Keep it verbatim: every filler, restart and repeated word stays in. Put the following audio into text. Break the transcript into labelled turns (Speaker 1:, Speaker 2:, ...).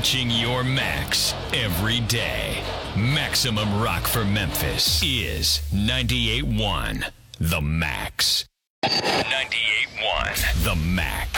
Speaker 1: Reaching your max every day. Maximum Rock for Memphis is ninety-eight point one The Max. ninety-eight point one The Max.